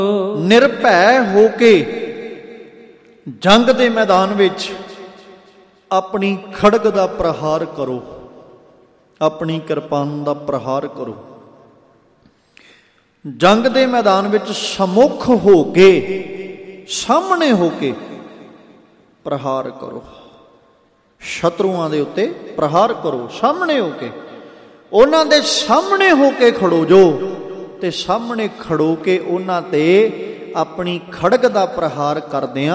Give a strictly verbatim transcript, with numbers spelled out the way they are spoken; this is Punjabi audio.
ਨਿਰਭੈ ਹੋ ਕੇ ਜੰਗ ਦੇ ਮੈਦਾਨ ਵਿੱਚ ਆਪਣੀ ਖੜਗ ਦਾ ਪ੍ਰਹਾਰ ਕਰੋ, ਆਪਣੀ ਕਿਰਪਾਨ ਦਾ ਪ੍ਰਹਾਰ ਕਰੋ। ਜੰਗ ਦੇ ਮੈਦਾਨ ਵਿੱਚ ਸਮੁਖ ਹੋ ਕੇ, ਸਾਹਮਣੇ ਹੋ ਕੇ ਪ੍ਰਹਾਰ ਕਰੋ। ਸ਼ਤਰੂਆਂ ਦੇ ਉੱਤੇ ਪ੍ਰਹਾਰ ਕਰੋ ਸਾਹਮਣੇ ਹੋ ਕੇ। ਉਹਨਾਂ ਦੇ ਸਾਹਮਣੇ ਹੋ ਕੇ ਖੜੋ ਜੋ, ਤੇ ਸਾਹਮਣੇ ਖੜੋ ਕੇ ਉਹਨਾਂ ਤੇ ਆਪਣੀ ਖੜਗ ਦਾ ਪ੍ਰਹਾਰ ਕਰਦਿਆਂ